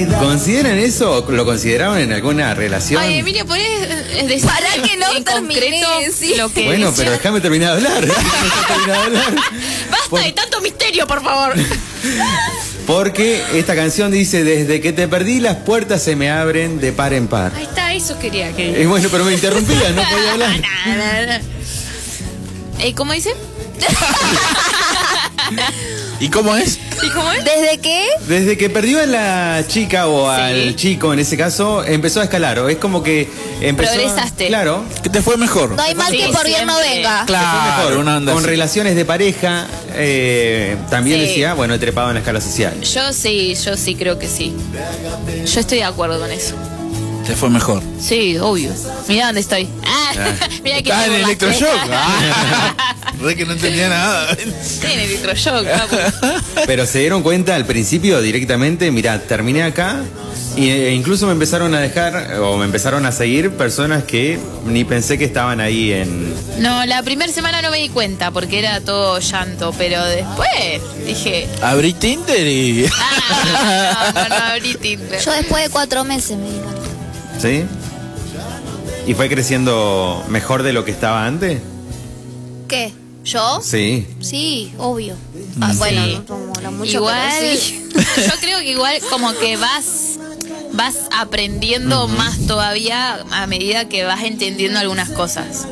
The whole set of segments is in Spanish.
¿Consideran eso? ¿Lo consideraban en alguna relación? Ay, Emilia, ¿podés decir Para que no en termine, concreto sí. lo que Bueno, decía? pero déjame terminar de hablar. Basta de tanto misterio, por favor. Porque esta canción dice: desde que te perdí las puertas se me abren de par en par. Ahí está, eso quería que... Bueno, pero me interrumpía, no podía hablar. ¿Cómo dice? ¿Y cómo es? ¿Y cómo es? ¿Desde qué? Desde que perdió a la chica o al chico, en ese caso, empezó a escalar. O es como que empezó. Progresaste. Claro. ¿Qué te fue mejor? No hay mal Sí, que por bien no siempre. venga. Claro, Mejor, una onda con así. relaciones de pareja, también Sí. decía, bueno, he trepado en la escala social. Yo sí creo que sí. Yo estoy de acuerdo con eso. Te fue mejor. Sí, obvio. Mirá dónde estoy. Mirá que Estás en te burlaste. electroshock. Re que no entendía nada. Estoy en electroshock, papu. Pero se dieron cuenta al principio directamente, mirá, terminé acá. E incluso me empezaron a dejar, o me empezaron a seguir personas que ni pensé que estaban ahí en... No, la primera semana no me di cuenta porque era todo llanto, pero después dije... Abrí Tinder y... no abrí Tinder. Yo después de 4 meses me di cuenta. ¿Sí? ¿Y fue creciendo mejor de lo que estaba antes? ¿Qué? ¿Yo? Sí. Sí, obvio. Ah, bueno, no tomo la mucho, Igual, pero sí. yo creo que igual como que vas aprendiendo más todavía a medida que vas entendiendo algunas cosas.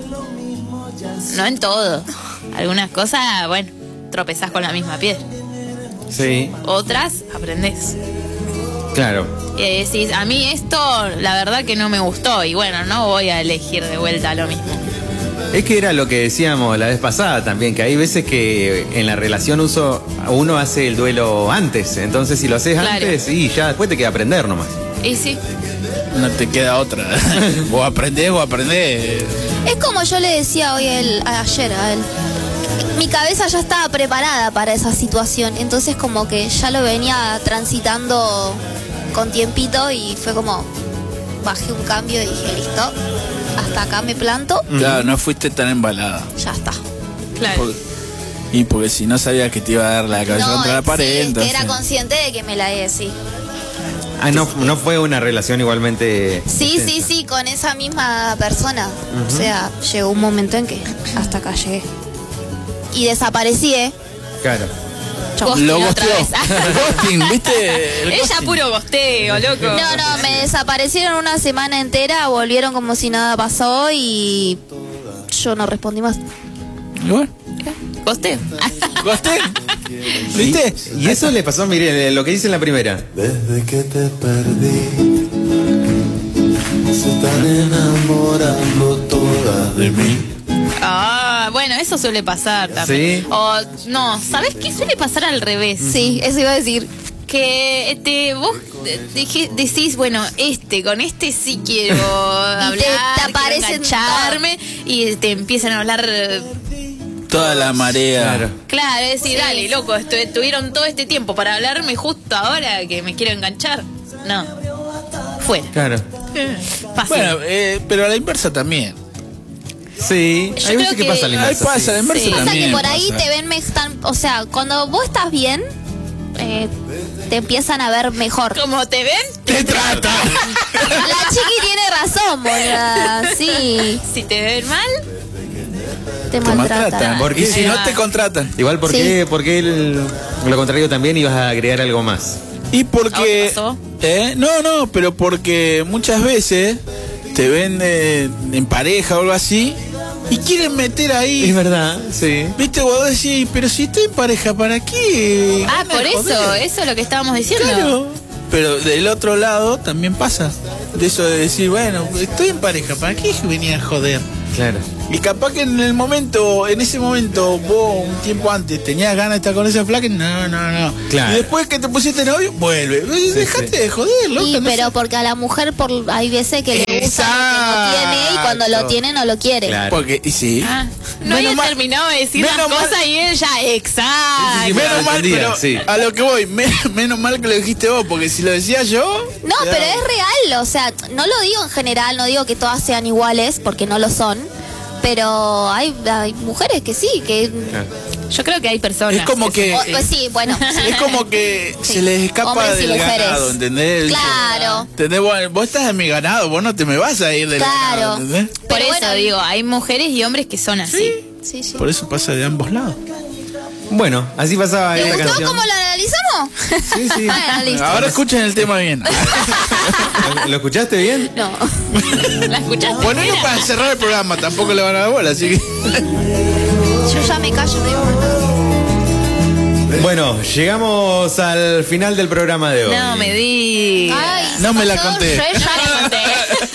No en todo. Algunas cosas, bueno, tropezás con la misma piedra. Sí, Otras, aprendés. claro. Y decís, a mí esto, la verdad que no me gustó. Y bueno, no voy a elegir de vuelta lo mismo. Es que era lo que decíamos la vez pasada también, que hay veces que en la relación uno hace el duelo antes. Entonces si lo haces Claro. antes, y ya después te queda aprender nomás. Y sí. No te queda otra. Vos aprendés. Es como yo le decía ayer a él. Mi cabeza ya estaba preparada para esa situación, entonces como que ya lo venía transitando con tiempito y fue como bajé un cambio y dije, listo, hasta acá me planto, Claro, no fuiste tan embalada. ya está. Claro. Y porque si no sabías que te iba a dar la cabeza contra la pared, sí, es que entonces... era consciente de que me la sí. Ah, no fue una relación igualmente... Sí, extensa. sí, con esa misma persona. O sea, llegó un momento en que hasta acá llegué. Y desaparecí, Claro. Chau. Ghosting Lo otra gosteó. vez. El ghosting, ¿viste? El Ella ghosting. puro gosteo, loco. No, me desaparecieron una semana entera, volvieron como si nada pasó y yo no respondí más. Y bueno, Gosteo. ghosting. ¿Viste? Y eso le pasó, mire, lo que dice en la primera. Desde que te perdí, se están enamorando todas de mí. Ah, bueno, eso suele pasar también. ¿Sí? O, no, ¿sabes qué suele pasar al revés? Sí, eso iba a decir. Que vos decís, bueno, con este sí quiero hablar, te quiero aparecen engancharme, y te empiezan a hablar. Toda la marea. Claro. Claro, es decir, Sí. dale, loco, tuvieron todo este tiempo para hablarme justo ahora que me quiero enganchar. No, fuera. Claro. Fácil. Bueno, pero a la inversa también. Sí, Yo hay creo veces que que- pasa la Ahí inversa. pasa, a la inversa Sí. Pasa también. que por ahí pasa. te ven o sea, cuando vos estás bien, te empiezan a ver mejor. Como te ven, ¡Te trata! La chiqui tiene razón, boluda. Sí, si te ven mal, te Te maltratan. maltratan. Porque Y si Ahí no va. te contratan. Igual, ¿por Sí. qué? Porque lo contrario también ibas a agregar algo más. Y ¿A vos te porque... pasó? No, pero porque muchas veces te ven en pareja o algo así y quieren meter ahí... Es verdad, sí. Viste, vos decís, pero si estoy en pareja, ¿para qué? Ah, Ganas por de eso, joder. eso es lo que estábamos diciendo. Claro. Pero del otro lado también pasa. De eso de decir, bueno, estoy en pareja, ¿para qué venía a joder? Claro. Y capaz que en ese momento, vos un tiempo antes tenías ganas de estar con esa flaca, no. Claro. Y después que te pusiste novio, vuelve. Dejate de joder, loca. Y no pero sé. porque a la mujer hay veces que le gusta lo que no tiene y cuando lo tiene no lo quiere. Claro. Porque, y sí. Ah, no Menos había mal- terminado de decir las menos mal- cosas y ella, exacto. Sí, Menos mal, entendía, pero sí. a lo que voy, menos mal que lo dijiste vos, porque si lo decía yo... No, pero es real, o sea, no lo digo en general, no digo que todas sean iguales, porque no lo son, pero hay mujeres que sí, que Claro. Yo creo que hay personas. Es como que... Pues sí, bueno. Es como que Sí. se les escapa Hombres y del mujeres. ganado, ¿entendés? Claro. ¿Entendés? Vos estás en mi ganado, vos no te me vas a ir del Claro. ganado, ¿entendés? Por Pero eso bueno. digo, hay mujeres y hombres que son así. Sí, sí. Por eso pasa de ambos lados. Bueno, así pasaba ¿Te esta gustó canción. cómo lo analizamos? Sí, sí. Bueno, listo. Ahora escuchen el tema bien. ¿Lo escuchaste bien? No. ¿La escuchaste? Ponelo para cerrar el programa, tampoco le van a dar bola, así que... Yo ya me callo, te digo. Bueno, llegamos al final del programa de hoy. No me di. Ay, No se me la pasó conté. re No rápido. me conté.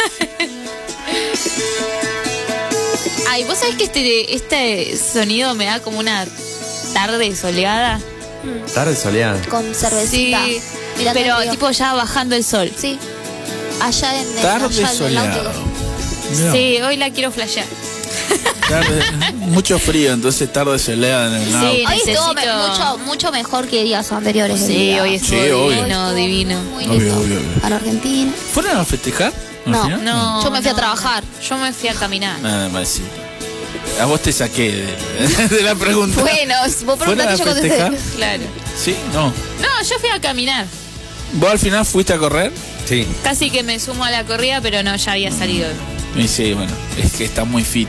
Ay, vos sabés que este sonido me da como una tarde soleada. Tarde soleada. Con cervecita. Sí, Mirando pero el río. tipo ya bajando el sol. Sí. Allá en el Tarde allá en el soleado. náutico. Mirá, Sí, hoy la quiero flashear. mucho frío, entonces tarde soleada en el lado. Sí. Hoy estuvo Necesito- mucho mejor que días anteriores. el Sí, día. hoy estuvo Sí, obvio. divino, divino. Muy Obvio, lindo. obvio, obvio. Para Argentina. ¿Fueron a festejar? al No, final? No, Yo me fui a no. trabajar. Yo me fui a caminar. Nada más, sí. A vos te saqué de la pregunta. Bueno, vos ¿Fueron a preguntaste yo contesté. festejar? Claro. Sí, no. No, yo fui a caminar. ¿Vos al final fuiste a correr? Sí. Casi que me sumo a la corrida, pero no, ya había salido. Y sí, bueno, es que está muy fit.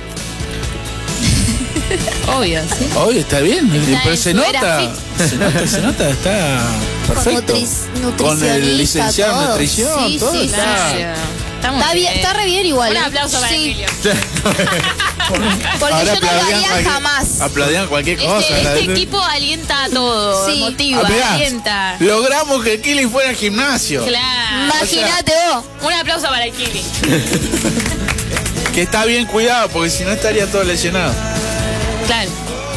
Obvio, ¿sí? Oye, está bien, pero en se su era nota, fit. se nota, está perfecto. Con el licenciado en todo. nutrición, Sí, todo sí, está. Claro. Está muy Está bien, está re bien igual. Un ¿eh? aplauso para Sí, Emilio. porque Ahora yo no lo aplaudían haría cualquier- jamás. Aplaudían cualquier cosa. Este la- equipo alienta a todo, Sí. motiva, Ah, mirá, alienta. logramos que Kili fuera al gimnasio. Claro. Imagínate vos. Un aplauso para el Kili. Que está bien cuidado, porque si no estaría todo lesionado. Claro.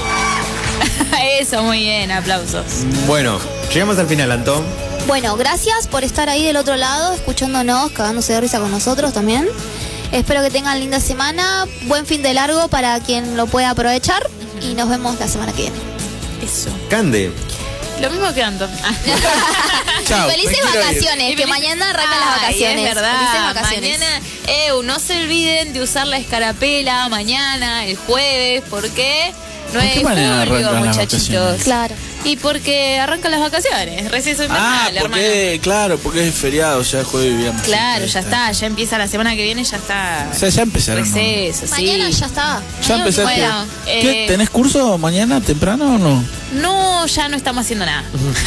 Eso, muy bien, aplausos. Bueno, llegamos al final, Antón. Bueno, gracias por estar ahí del otro lado, escuchándonos, cagándose de risa con nosotros también. Espero que tengan linda semana, buen fin de largo para quien lo pueda aprovechar y nos vemos la semana que viene. Eso. Cande. Lo mismo que Anton. Chao. Y felices me quiero ir. vacaciones, que mañana arrancan las Ay, vacaciones. Es verdad. Felices vacaciones. Mañana, no se olviden de usar la escarapela mañana, el jueves, ¿por qué? ¿Por qué 9 de manera julio, arrancan las muchachitos. vacaciones? Claro. Y porque arrancan las vacaciones, receso Ah, invernal, hermano. porque, claro, porque es feriado, ya jueves y viernes. Claro, Sí, ya está, ya empieza la semana que viene, ya está. O sea, ya empezaron. ¿no? Receso, sí. Mañana ya está. Ya empezaste. Bueno, ¿Qué, ¿Tenés curso mañana temprano o no? No, ya no estamos haciendo nada.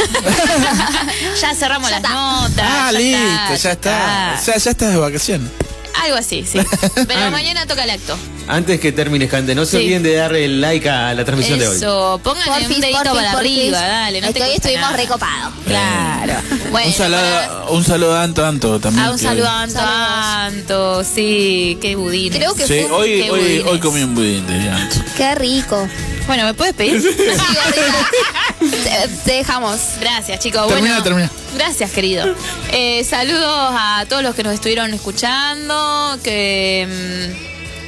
Ya cerramos Ya las está. notas. Ah, ya listo, ya está. O sea, ya estás de vacaciones. Algo así, sí. Pero mañana toca el acto. Antes que termines, Cande, no se Sí. olviden de darle el like a la transmisión de hoy. Eso, pónganle Porfis, un dedito porfis, para porfis. arriba, dale. No Es te que hoy cuesta estuvimos nada. recopados. Claro. Bueno, un saludo a Anto también. un que- saludo a Anto, Saludos. Anto, sí, qué budín. Creo que Sí, fue hoy, qué hoy, budines. hoy comí un budín de Anto. Qué rico. Bueno, ¿me puedes pedir? Sí, gordita. Te dejamos. Gracias, chicos. Termina, Bueno, termina. gracias, querido. Saludos a todos los que nos estuvieron escuchando, que...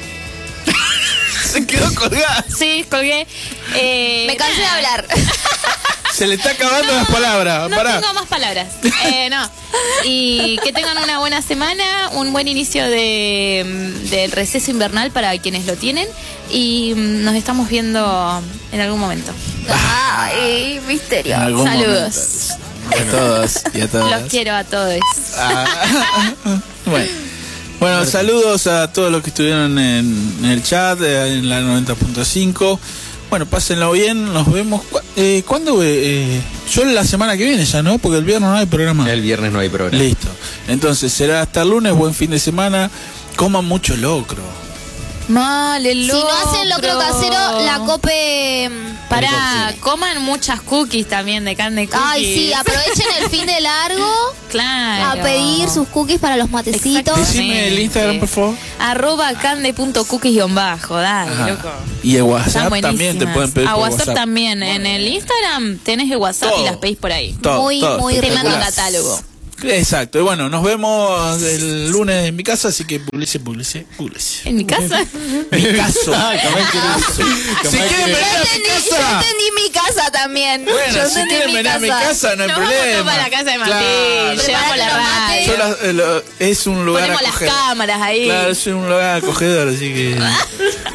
Se quedó colgada. sí, colgué. Me cansé de hablar. Se le está acabando las palabras. No Pará. tengo más palabras. No. Y que tengan una buena semana, un buen inicio del receso invernal para quienes lo tienen. Y nos estamos viendo en algún momento. Ay, En misterio. algún Saludos. momento. A todos y a todas. Los quiero a todos. Ah, bueno, saludos a todos los que estuvieron en el chat, en la 90.5. Bueno, pásenlo bien, nos vemos. ¿Cuándo? Yo la semana que viene ya, ¿no? Porque el viernes no hay programa. El viernes no hay programa. Listo. Entonces será hasta el lunes, buen fin de semana. Coman mucho locro. Mal, el Si locro. no hacen locro casero, la cope. Pará, Sí. coman muchas cookies también de carne cookies. Ay, sí, aprovechen el fin de largo Claro. a pedir sus cookies para los matecitos. Exactamente. Decime el Instagram, por favor. @cande.cookies_ dale, Ajá. loco. Y el Están WhatsApp también te buenísimas. pueden pedir A por WhatsApp también. En el Instagram tenés el WhatsApp Todo. y las pedís por ahí. Todo, Muy, todo muy Te mando espectacular. catálogo. Exacto. Y bueno, nos vemos el lunes en mi casa, así que publice. ¿En mi casa? Mi caso. Si quieren venir a mi Yo casa. entendí mi casa también. Bueno, Yo si entendí quieren venir a mi casa, no hay Nos vamos problema. todos para la casa de Martín. Claro. Llevamos la Preparate los radio. mates. Es un lugar Ponemos las acogedor. cámaras ahí. Claro, es un lugar acogedor, así que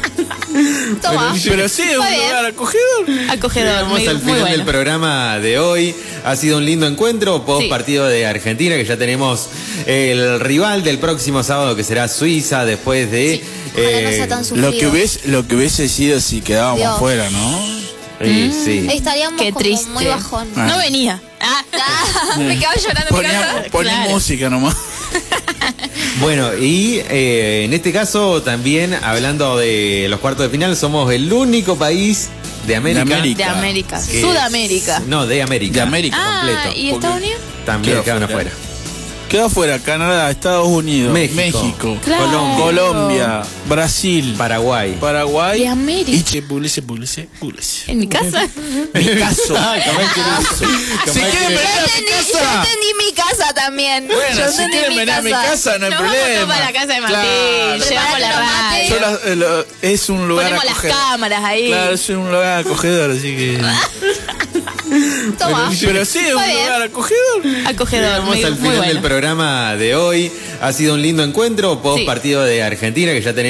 Toma. Pero sí, es un Muy bien. lugar acogedor. Acogedor. Llegamos muy, al muy final bueno. del programa de hoy. Ha sido un lindo encuentro post partido de Argentina, que ya tenemos el rival del próximo sábado, que será Suiza, después de... Ojalá no sea tan Lo sufrido. que hubiese sido si quedábamos Dios. fuera, ¿no? sí. Estaríamos Qué como triste. muy bajón. Ah. No venía. Me quedaba llorando, me quedaba llorando. Poní Claro. música nomás. Bueno, y en este caso también, hablando de los cuartos de final, somos el único país de América. De América. que- Sudamérica. No, de América. De América. completo. ¿Y Estados Unidos? También Quedó quedaron fuera. afuera. Quedó fuera Canadá, Estados Unidos, México. Claro. Colombia, Brasil, Paraguay. Paraguay De América. y che, publice. En mi casa. Mi caso. Si quieren Yo venir a mi entendí, yo casa. entendí mi casa también. yo Bueno, si entendí quieren venir a mi casa, no hay Nos problema. vamos para la casa de Martín. Claro. Llevamos la radio. Yo es un lugar Ponemos las acogedor. cámaras ahí. Claro, es un lugar acogedor, así que. Toma. Pero sí, es Está un bien. lugar acogedor. Acogedor. Llegamos Muy, al muy final bueno. del programa de hoy. Ha sido un lindo encuentro post partido de Argentina, que ya tenemos